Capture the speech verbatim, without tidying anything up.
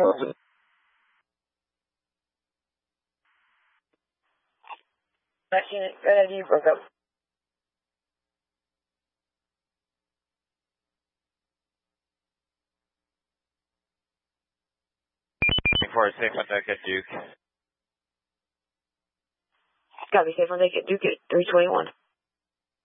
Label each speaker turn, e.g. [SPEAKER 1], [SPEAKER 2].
[SPEAKER 1] Actually, that idea broke up.
[SPEAKER 2] For a safe on deck at Duke.
[SPEAKER 1] Gotta be safe on deck at Duke at three twenty-one.